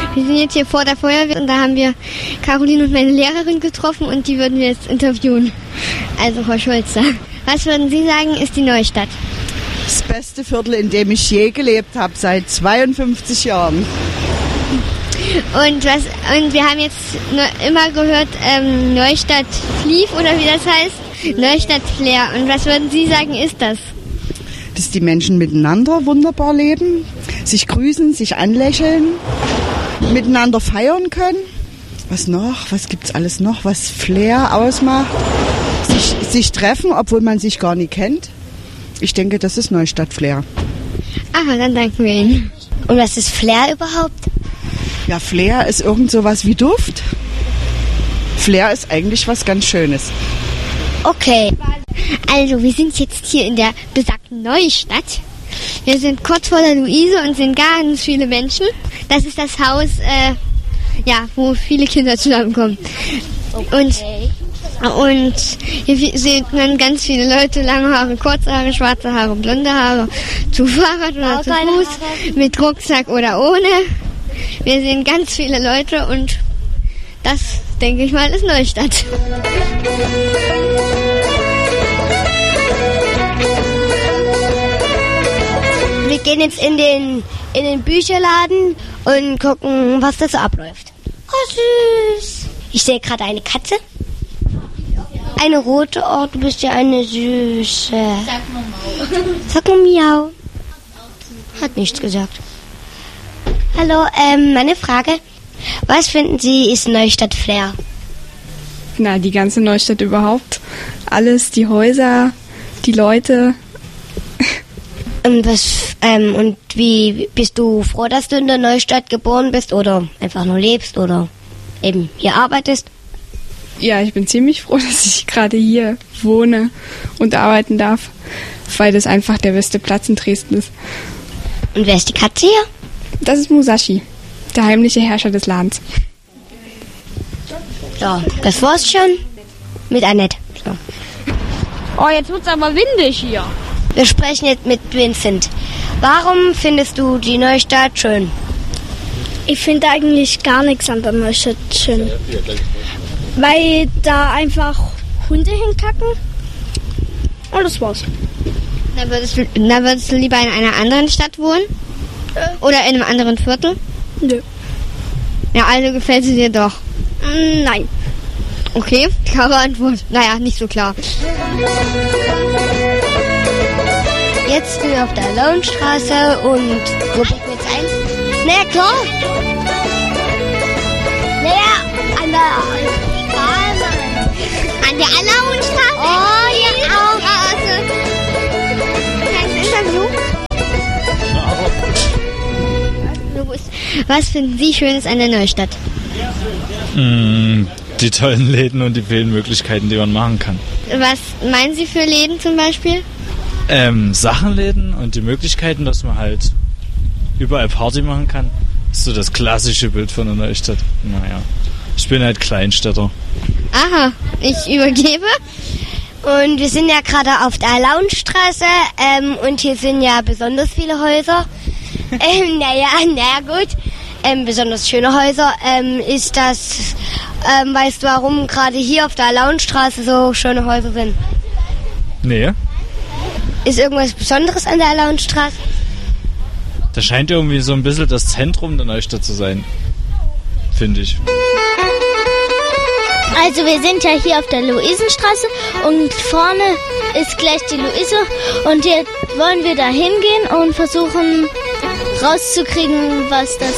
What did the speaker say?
Wir sind jetzt hier vor der Feuerwehr und da haben wir Caroline und meine Lehrerin getroffen und die würden wir jetzt interviewen. Also Frau Schulze, was würden Sie sagen, ist die Neustadt? Das beste Viertel, in dem ich je gelebt habe, seit 52 Jahren. Und wir haben jetzt immer gehört, Neustadt Flief oder wie das heißt, Neustadt Flair. Und was würden Sie sagen, ist das? Dass die Menschen miteinander wunderbar leben, sich grüßen, sich anlächeln, miteinander feiern können. Was noch? Was gibt's alles noch, was Flair ausmacht? Sich treffen, obwohl man sich gar nicht kennt. Ich denke, das ist Neustadt Flair. Aha, dann danken wir Ihnen. Und was ist Flair überhaupt? Ja, Flair ist irgend sowas wie Duft. Flair ist eigentlich was ganz Schönes. Okay. Also, wir sind jetzt hier in der besagten Neustadt. Wir sind kurz vor der Luise und sind ganz viele Menschen. Das ist das Haus, wo viele Kinder zusammenkommen. Okay. Und hier sieht man ganz viele Leute, lange Haare, kurze Haare, schwarze Haare, blonde Haare, zu Fahrrad oder zu Fuß, mit Rucksack oder ohne. Wir sehen ganz viele Leute und das, denke ich mal, ist Neustadt. Wir gehen jetzt in den Bücherladen und gucken, was da so abläuft. Oh, süß. Ich sehe gerade eine Katze. Eine rote, oh, du bist ja eine Süße. Sag mal Miau. Hat nichts gesagt. Hallo, meine Frage. Was finden Sie ist Neustadt Flair? Na, die ganze Neustadt überhaupt. Alles, die Häuser, die Leute. Und wie bist du froh, dass du in der Neustadt geboren bist oder einfach nur lebst oder eben hier arbeitest? Ja, ich bin ziemlich froh, dass ich gerade hier wohne und arbeiten darf, weil das einfach der beste Platz in Dresden ist. Und wer ist die Katze hier? Das ist Musashi, der heimliche Herrscher des Ladens. So, das war's schon mit Annette. So. Oh, jetzt wird's aber windig hier. Wir sprechen jetzt mit Vincent. Warum findest du die Neustadt schön? Ich finde eigentlich gar nichts an der Neustadt schön. Weil da einfach Hunde hinkacken. Und das war's. Na, würdest du lieber in einer anderen Stadt wohnen? Oder in einem anderen Viertel? Nö. Ja, also gefällt sie dir doch? Nein. Okay, klare Antwort. Naja, nicht so klar. Jetzt sind wir auf der Launstraße und wo biegen wir jetzt ein? Naja, klar. Naja, an der Alaunstraße? Oh, ja, auch. Was finden Sie Schönes an der Neustadt? Die tollen Läden und die vielen Möglichkeiten, die man machen kann. Was meinen Sie für Läden zum Beispiel? Sachenläden und die Möglichkeiten, dass man halt überall Party machen kann. Das ist so das klassische Bild von der Neustadt. Naja, ich bin halt Kleinstädter. Aha, ich übergebe. Und wir sind ja gerade auf der Launstraße und hier sind ja besonders viele Häuser. Naja, gut. Besonders schöne Häuser. Ist das, weißt du, warum gerade hier auf der Launstraße so schöne Häuser sind? Nee. Ist irgendwas Besonderes an der Launstraße? Das scheint irgendwie so ein bisschen das Zentrum der Neustadt zu sein. Finde ich. Also wir sind ja hier auf der Luisenstraße und vorne ist gleich die Luise und jetzt wollen wir da hingehen und versuchen rauszukriegen, was das